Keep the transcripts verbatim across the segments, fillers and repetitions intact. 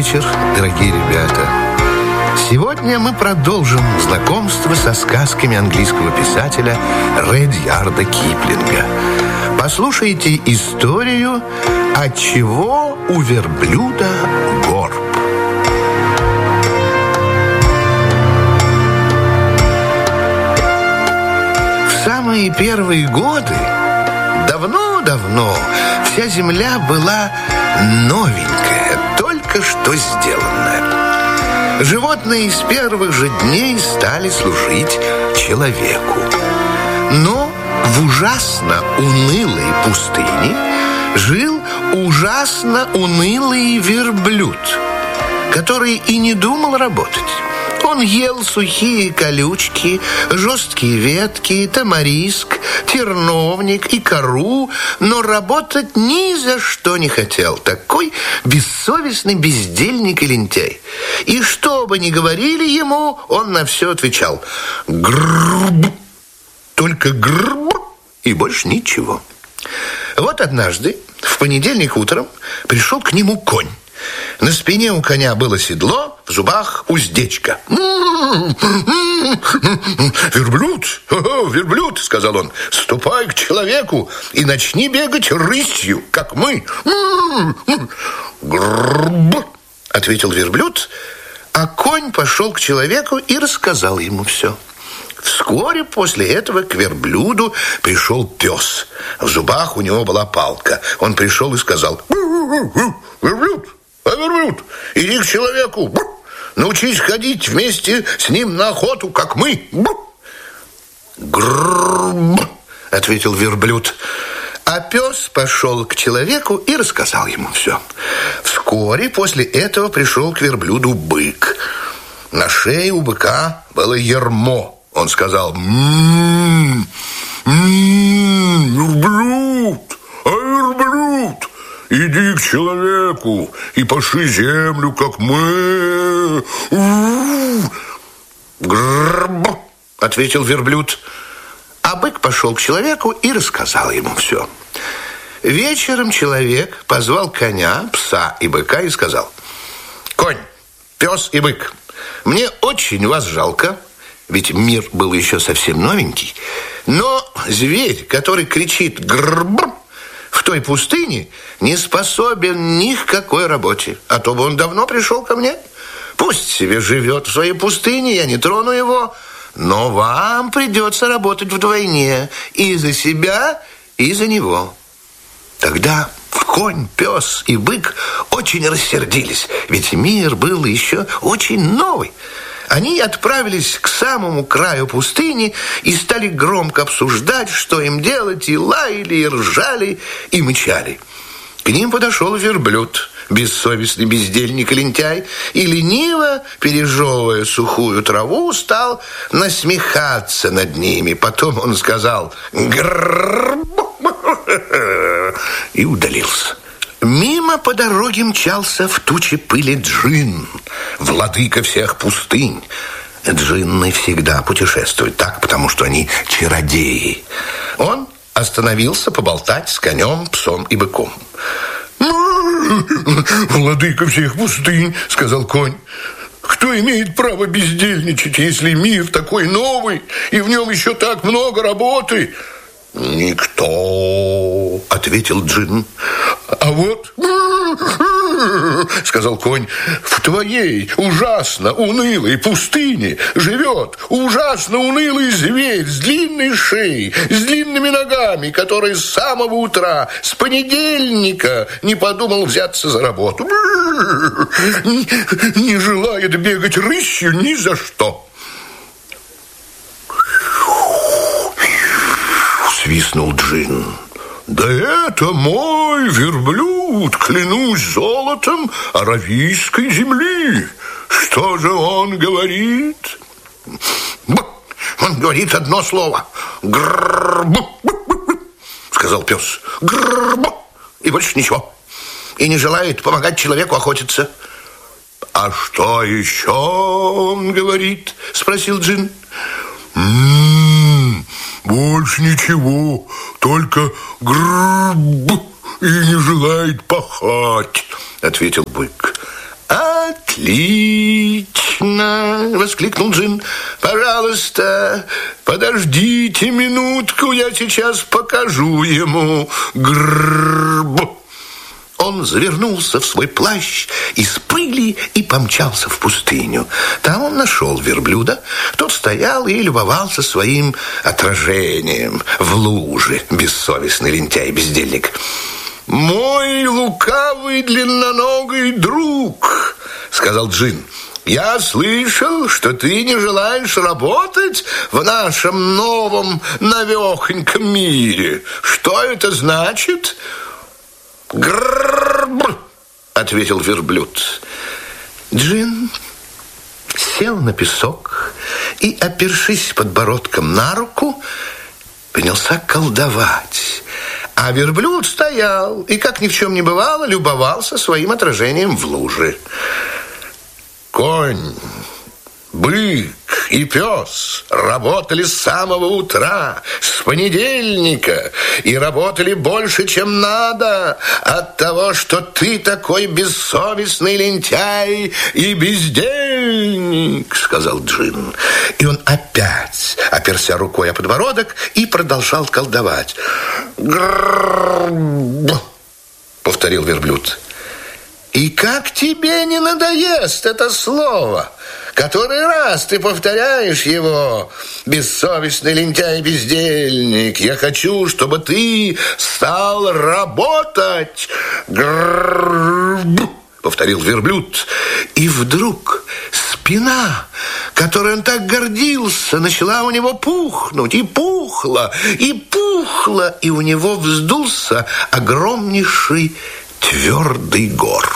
вечер, дорогие ребята. Сегодня мы продолжим знакомство со сказками английского писателя Редьярда Киплинга. Послушайте историю «Отчего у верблюда горб». В самые первые годы, давно-давно, вся земля была новенькая, только что сделанная. Животные с первых же дней стали служить человеку. Но в ужасно унылой пустыне жил ужасно унылый верблюд, который и не думал работать. Он ел сухие колючки, жесткие ветки, тамариск, терновник и кору, но работать ни за что не хотел. Такой бессовестный бездельник и лентяй. И что бы ни говорили ему, он на все отвечал: «Гррррб». Только гррррб и больше ничего. Вот однажды, в понедельник утром, пришел к нему конь. На спине у коня было седло, в зубах уздечка. «Верблюд, о, верблюд, — сказал он, — ступай к человеку и начни бегать рысью, как мы». «Гррррб», — ответил верблюд, а конь пошел к человеку и рассказал ему все. Вскоре после этого к верблюду пришел пес. В зубах у него была палка. Он пришел и сказал: «Верблюд, а верблюд, иди к человеку, научись ходить вместе с ним на охоту, как мы». «Гррррб», — ответил верблюд. А пес пошел к человеку и рассказал ему все. Вскоре после этого пришел к верблюду бык. На шее у быка было ярмо. Он сказал: «М-м-м, верблюд, а верблюд, иди к человеку и паши землю, как мы». «Гррррб», — ответил верблюд. А бык пошел к человеку и рассказал ему все. Вечером человек позвал коня, пса и быка и сказал: «Конь, пес и бык, мне очень вас жалко, ведь мир был еще совсем новенький, но зверь, который кричит «гррррб», в той пустыне не способен ни к какой работе, а то бы он давно пришел ко мне. Пусть себе живет в своей пустыне, я не трону его, но вам придется работать вдвойне, и за себя, и за него». Тогда конь, пес и бык очень рассердились, ведь мир был еще очень новый. Они отправились к самому краю пустыни и стали громко обсуждать, что им делать, и лаяли, и ржали, и мычали. К ним подошел верблюд, бессовестный бездельник и лентяй, и лениво, пережевывая сухую траву, стал насмехаться над ними. Потом он сказал «гррррб» и удалился. Мимо по дороге мчался в туче пыли Джин, владыка всех пустынь. Джинны всегда путешествуют так, потому что они чародеи. Он остановился поболтать с конем, псом и быком. «Владыка всех пустынь, — сказал конь, — кто имеет право бездельничать, если мир такой новый, и в нем еще так много работы?» «Никто, — ответил Джин. «А вот, — сказал конь, — в твоей ужасно унылой пустыне живет ужасно унылый зверь с длинной шеей, с длинными ногами, который с самого утра, с понедельника не подумал взяться за работу. Не, не желает бегать рысью ни за что». Свистнул Джин. «Да это мой верблюд, клянусь золотом аравийской земли. Что же он говорит?» «Он говорит одно слово. Гррррб», — сказал пес. «Гррррб, и больше ничего. И не желает помогать человеку охотиться». «А что еще он говорит?» — спросил Джин. «М-м-м, больше ничего, только гррррб и не желает пахать», — ответил бык. «А Отлично! Воскликнул Джин. Пожалуйста, подождите минутку, я сейчас покажу ему грб. Он завернулся в свой плащ из пыли и помчался в пустыню. Там он нашел верблюда. Тот стоял и любовался своим отражением в луже, бессовестный лентяй-бездельник. «Мой лукавый длинноногий друг», — сказал Джин, — «я слышал, что ты не желаешь работать в нашем новом навехоньком мире. Что это значит?» «Гррррр», — ответил верблюд. Джин сел на песок и, опершись подбородком на руку, принялся колдовать. А верблюд стоял и, как ни в чем не бывало, любовался своим отражением в луже. Конь, бык и пес работали с самого утра, с понедельника, и работали больше, чем надо, от того, что ты такой бессовестный лентяй и бездельник, сказал Джин. И он опять оперся рукой о подбородок и продолжал колдовать. «Гррррр», повторил верблюд. «И как тебе не надоест это слово? Который раз ты повторяешь его, бессовестный лентяй-бездельник. Я хочу, чтобы ты стал работать». «Гррррр», повторил верблюд. И вдруг спина, которой он так гордился, начала у него пухнуть, и пухла, и пухла, и у него вздулся огромнейший твердый горб.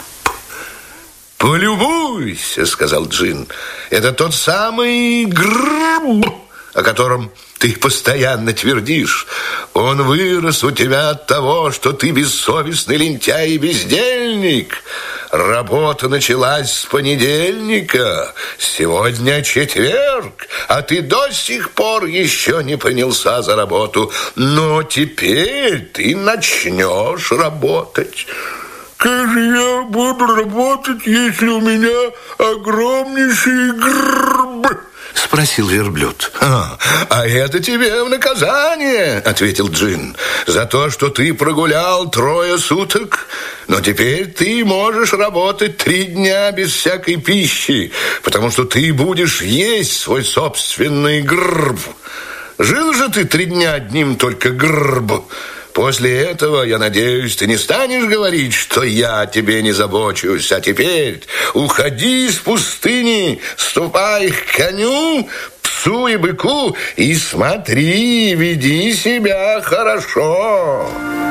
«Полюбуйся», — сказал Джин, — «это тот самый грб, о котором ты постоянно твердишь. Он вырос у тебя от того, что ты бессовестный лентяй и бездельник. Работа началась с понедельника, сегодня четверг, а ты до сих пор еще не принялся за работу. Но теперь ты начнешь работать». «Как же я буду работать, если у меня огромнейший грб?» — спросил верблюд. «А, а это тебе в наказание», — ответил Джин, «за то, что ты прогулял трое суток. Но теперь ты можешь работать три дня без всякой пищи, потому что ты будешь есть свой собственный грб. Жил же ты три дня одним только грб. После этого, я надеюсь, ты не станешь говорить, что я о тебе не забочусь. А теперь уходи из пустыни, ступай к коню, псу и быку и смотри, веди себя хорошо».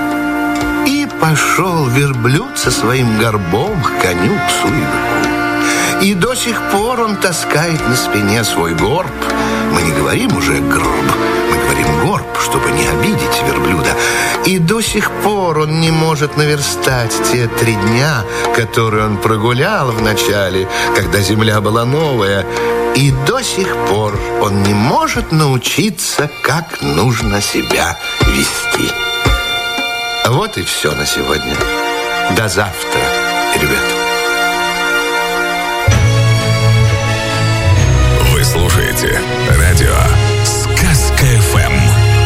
И пошел верблюд со своим горбом к коню, псу и быку. И до сих пор он таскает на спине свой горб. Мы не говорим уже грб, мы говорим горб, чтобы не обидеть верблюда. И до сих пор он не может наверстать те три дня, которые он прогулял в начале, когда земля была новая. И до сих пор он не может научиться, как нужно себя вести. Вот и все на сегодня. До завтра, ребята. Вы слушаете радио «Сказка эф эм».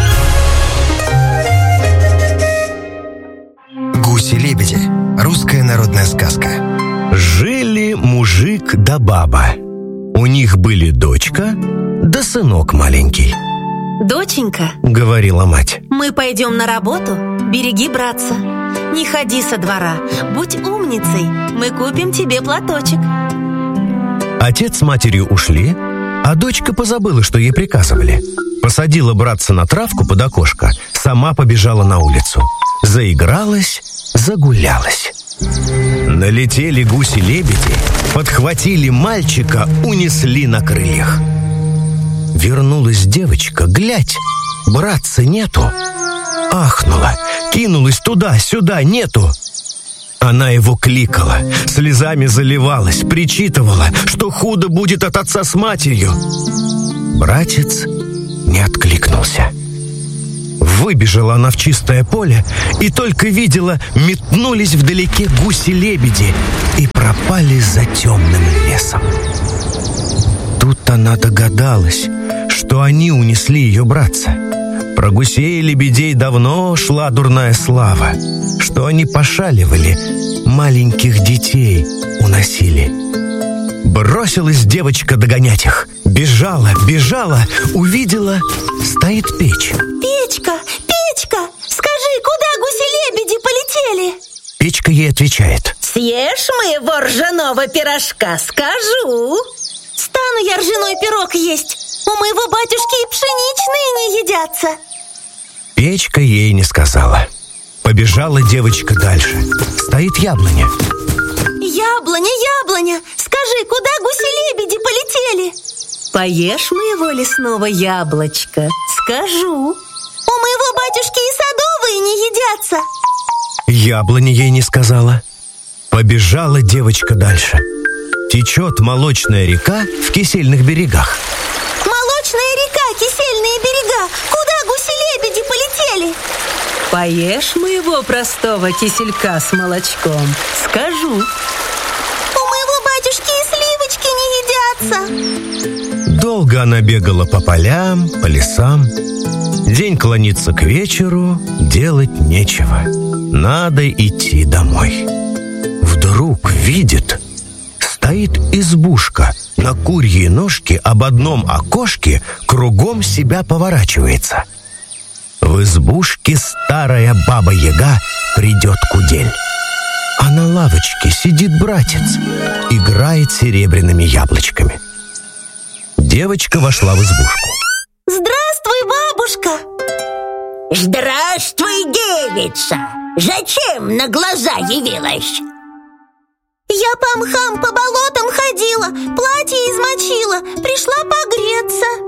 «Гуси-лебеди» – русская народная сказка. Жили мужик да баба. У них были дочка да сынок маленький. «Доченька, — говорила мать, — мы пойдем на работу, береги братца. Не ходи со двора, будь умницей, мы купим тебе платочек». Отец с матерью ушли, а дочка позабыла, что ей приказывали. Посадила братца на травку под окошко, сама побежала на улицу. Заигралась, загулялась. Налетели гуси-лебеди, подхватили мальчика, унесли на крыльях. Вернулась девочка, глядь, братца нету. Ахнула, кинулась туда-сюда, нету. Она его кликала, слезами заливалась, причитывала, что худо будет от отца с матерью. Братец не откликнулся. Выбежала она в чистое поле и только видела, метнулись вдалеке гуси-лебеди и пропали за темным лесом. Тут она догадалась, что они унесли ее братца. Про гусей и лебедей давно шла дурная слава, что они пошаливали, маленьких детей уносили. Бросилась девочка догонять их. Бежала, бежала, увидела, стоит печь. Печка, Печка, скажи, куда гуси-лебеди полетели? Печка ей отвечает: съешь моего ржаного пирожка, скажу. Стану я ржаной пирог есть. У моего батюшки и пшеничные не едятся. Печка ей не сказала. Побежала девочка дальше. Стоит яблоня. Яблоня, яблоня, скажи, куда гуси-лебеди полетели? Поешь моего лесного яблочка, скажу. У моего батюшки и садовые не едятся. Яблоня ей не сказала. Побежала девочка дальше. Течет молочная река в кисельных берегах. Молочная река, кисельные берега, куда гуси-лебеди полетели? Поешь моего простого киселька с молочком, скажу. У моего батюшки и сливочки не едятся. Долго она бегала по полям, по лесам. День клонится к вечеру, делать нечего. Надо идти домой. Вдруг видит, стоит избушка, на курьей ножке об одном окошке кругом себя поворачивается. В избушке старая баба-яга придет кудель. А на лавочке сидит братец, играет серебряными яблочками. Девочка вошла в избушку. Здравствуй, бабушка! Здравствуй, девица! Зачем на глаза явилась? Я по мхам, по болотам ходила, платье измочила, пришла погреться.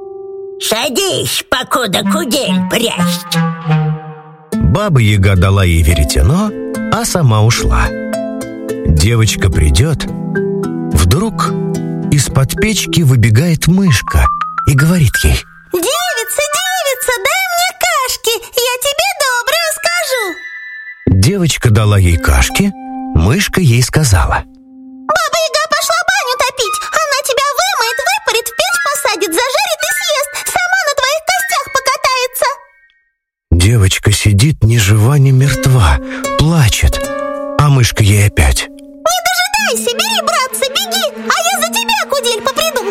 Садись, покуда кудель прясть. Баба-яга дала ей веретено, а сама ушла. Девочка придет, вдруг из-под печки выбегает мышка и говорит ей: девица, девица, дай мне кашки, я тебе доброе скажу. Девочка дала ей кашки, мышка ей сказала: баба-яга пошла баню топить, она тебя вымоет, выпарит, в печь посадит, зажарит и съест, сама на твоих костях покатается. Девочка сидит ни жива, ни мертва, плачет, а мышка ей опять: не дожидайся, бери, братца, беги, а я за тебя кудель поприду.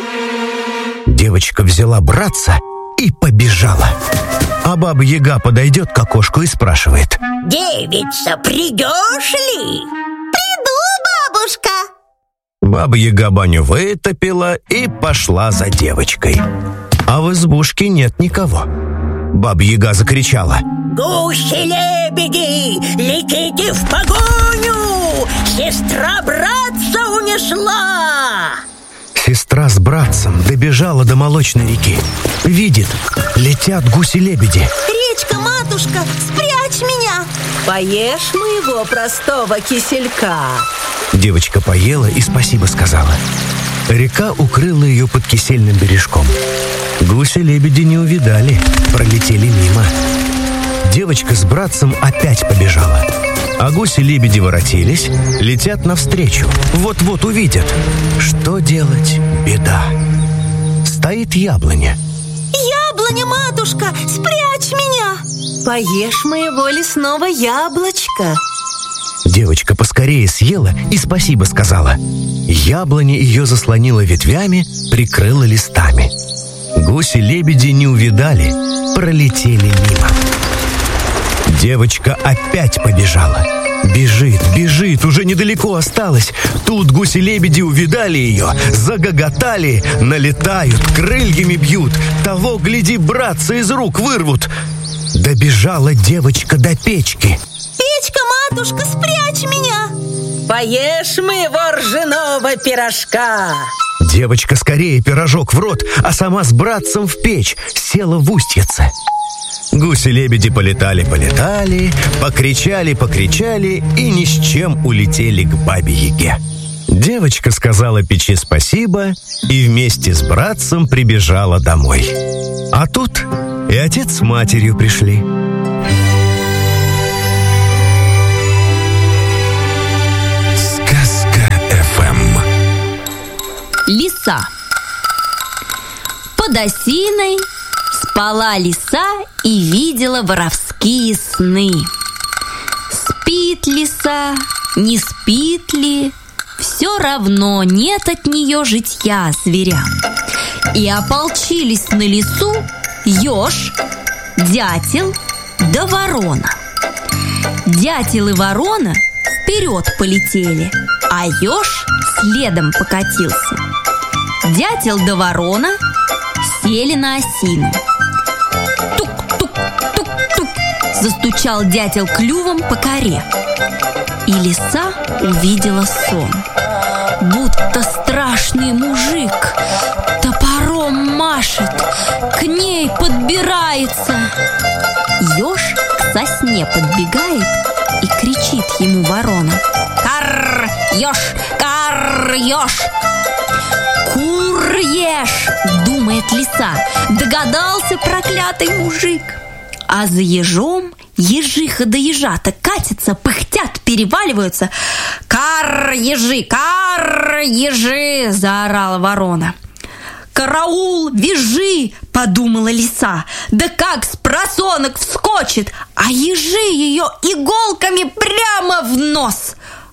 Девочка взяла братца и побежала. А баба-яга подойдет к окошку и спрашивает: девица, придешь ли? Приду, бабушка. Баба-яга баню вытопила и пошла за девочкой. А в избушке нет никого. Баба-яга закричала: гуси-лебеди, летите в погоню! Сестра братца унесла! Сестра с братцем добежала до молочной реки. Видит, летят гуси-лебеди. Речка, матушка, спрячь меня. Поешь моего простого киселька. Девочка поела и спасибо сказала. Река укрыла ее под кисельным бережком. Гуси-лебеди не увидали, пролетели мимо. Девочка с братцем опять побежала. А гуси-лебеди воротились, летят навстречу. Вот-вот увидят. Что делать? Беда. Стоит яблоня. Яблоня, матушка, спрячь меня. Поешь моего лесного яблочка. Девочка поскорее съела и спасибо сказала. Яблоня ее заслонила ветвями, прикрыла листами. Гуси-лебеди не увидали, пролетели мимо. Девочка опять побежала. Бежит, бежит, уже недалеко осталось. Тут гуси-лебеди увидали ее, загоготали, налетают, крыльями бьют. Того, гляди, братца из рук вырвут. Добежала девочка до печки. Печка, матушка, спрячь меня. Поешь моего ржаного пирожка. Девочка скорее пирожок в рот, а сама с братцем в печь села в устьице. Гуси-лебеди полетали-полетали, покричали-покричали и ни с чем улетели к бабе-яге. Девочка сказала печи спасибо и вместе с братцем прибежала домой. А тут и отец с матерью пришли. лиса. Под осиной спала лиса и видела воровские сны. Спит лиса, не спит ли, все равно нет от нее житья зверям. И ополчились на лису еж, дятел да ворона. Дятел и ворона вперед полетели, а еж следом покатился. Дятел да ворона сели на осину. Тук-тук-тук-тук застучал дятел клювом по коре. И лиса увидела сон, будто страшный мужик топором машет, к ней подбирается. Еж к сосне подбегает и кричит ему ворона: «Карр, еж, карр, еж!» «Кур ешь!» — думает лиса. Догадался проклятый мужик. А за ежом ежиха да ежата катятся, пыхтят, переваливаются. «Карр, ежи, карр, ежи!» — заорала ворона. «Караул, вяжи!» — подумала лиса. Да как с просонок вскочит, а ежи ее иголками прямо в нос.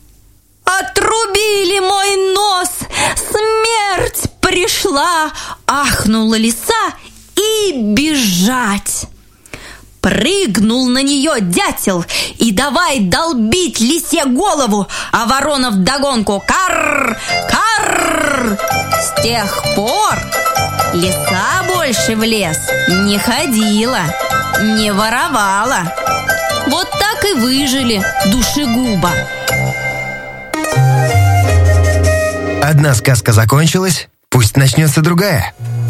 «Отрубили мой нос! Смерть пришла!» — ахнула лиса и бежать. Прыгнул на нее дятел и давай долбить лисе голову, а ворона вдогонку: «Карр! Карр!» С тех пор лиса больше в лес не ходила, не воровала. Вот так и выжили душегуба. Одна сказка закончилась, пусть начнется другая.